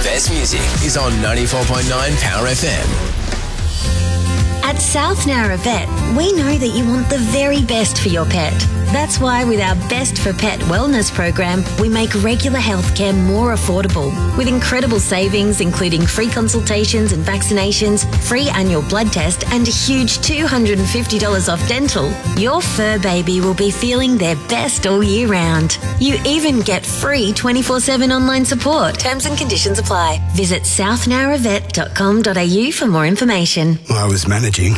best music is on 94.9 Power FM. At South Nowra Vet, we know that you want the very best for your pet. That's why with our Best for Pet wellness program, we make regular healthcare more affordable with incredible savings, including free consultations and vaccinations, free annual blood test, and a huge $250 off dental. Your fur baby will be feeling their best all year round. You even get free 24/7 online support. Terms and conditions apply. Visit southnowravet.com.au for more information. I was managing.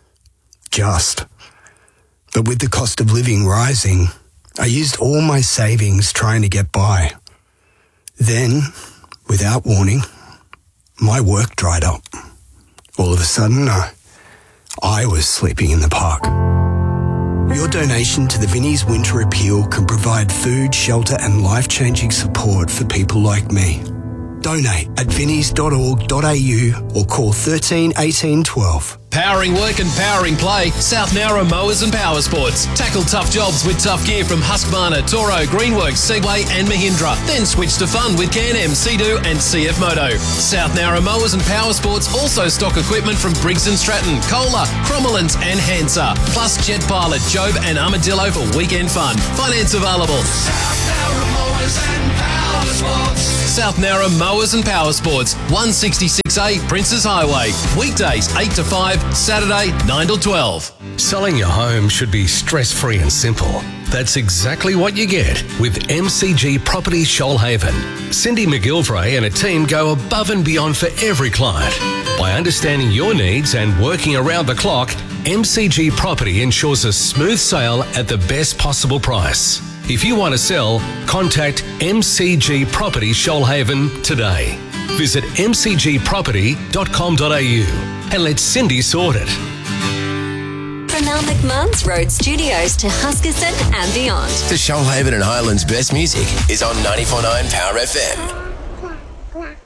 But with the cost of living rising, I used all my savings trying to get by. Then, without warning, my work dried up. All of a sudden, I was sleeping in the park. Your donation to the Vinnie's Winter Appeal can provide food, shelter and life-changing support for people like me. Donate at vinnies.org.au or call 13 18 12. Powering work and powering play, South Nowra Mowers and Power Sports. Tackle tough jobs with tough gear from Husqvarna, Toro, Greenworks, Segway and Mahindra. Then switch to fun with Can-Am, Sea-Doo and CF Moto. South Nowra Mowers and Power Sports also stock equipment from Briggs & Stratton, Kohler, Crommelins and Hansa. Plus Jet Pilot, Jobe and Armadillo for weekend fun. Finance available. South Nowra Mowers and Power Sports. South Nowra Mowers and Power Sports, 166A Princes Highway. Weekdays 8 to 5, Saturday 9 to 12. Selling your home should be stress-free and simple. That's exactly what you get with MCG Property Shoalhaven. Cindy McGilvray and a team go above and beyond for every client. By understanding your needs and working around the clock, MCG Property ensures a smooth sale at the best possible price. If you want to sell, contact MCG Property Shoalhaven today. Visit mcgproperty.com.au and let Cindy sort it. From our McMahon's Road studios to Huskisson and beyond. The Shoalhaven and Highlands best music is on 94.9 Power FM.